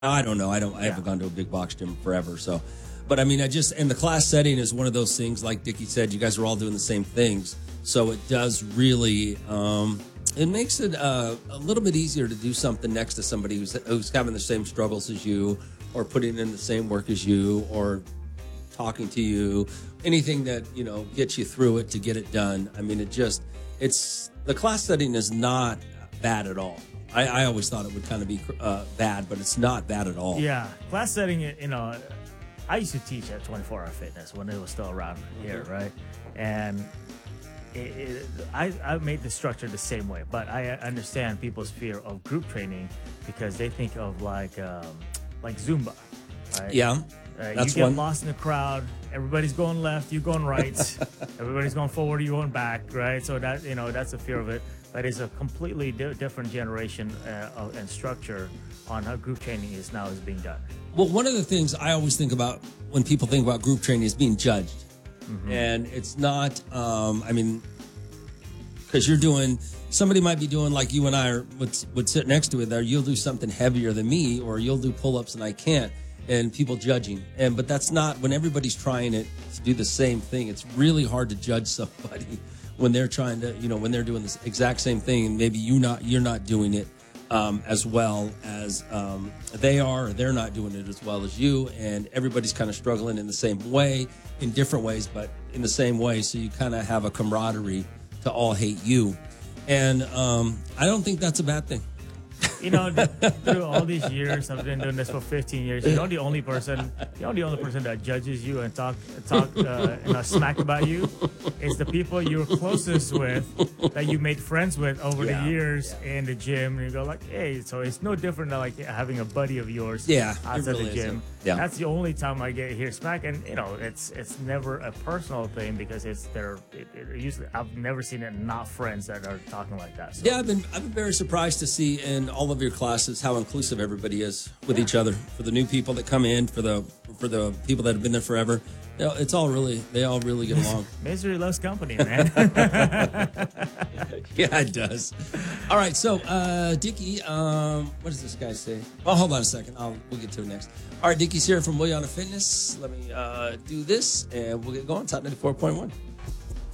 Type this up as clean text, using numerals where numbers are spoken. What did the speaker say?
I don't know. I haven't gone to a big box gym forever. So, but I mean, and the class setting is one of those things, like Dickie said, you guys are all doing the same things. So it does really, it makes it a little bit easier to do something next to somebody who's having the same struggles as you, or putting in the same work as you, or talking to you, anything that, gets you through it to get it done. I mean, the class setting is not bad at all. I always thought it would kind of be bad, but it's not bad at all. Yeah, class setting, I used to teach at 24 Hour Fitness when it was still around here, right? And I made the structure the same way, but I understand people's fear of group training because they think of like Zumba, right? Yeah, you get lost in the crowd. Everybody's going left, you going right. Everybody's going forward, you going back, right? So that that's the fear of it. But it's a completely different generation and structure on how group training is being done. Well, one of the things I always think about when people think about group training is being judged. Mm-hmm. And it's not, because somebody might be doing like you and I would sit next to it there. You'll do something heavier than me, or you'll do pull-ups and I can't. And people judging. But that's not, when everybody's trying to do the same thing, it's really hard to judge somebody when they're trying to, when they're doing this exact same thing, and maybe you're not doing it as well as they are, or they're not doing it as well as you, and everybody's kind of struggling in the same way, in different ways, but in the same way. So you kind of have a camaraderie to all hate you, and I don't think that's a bad thing. Through all these years, I've been doing this for 15 years. You're the only person that judges you and talk smack about you. It's the people you're closest with, that you made friends with over the years in the gym. And you go like, hey, so it's no different than like having a buddy of yours outside really the gym. Yeah. That's the only time I get hear smack, and it's never a personal thing because usually I've never seen it not friends that are talking like that. So. Yeah, I've been very surprised to see in all of your classes how inclusive everybody is with each other. For the new people that come in, for the people that have been there forever, they all really get along. Misery loves company, man. Yeah, it does. All right, so Dickie, what does this guy say? Oh, hold on a second. We'll get to it next. All right, Dickie's here from Williana Fitness. Let me do this, and we'll get going. Top 94.1.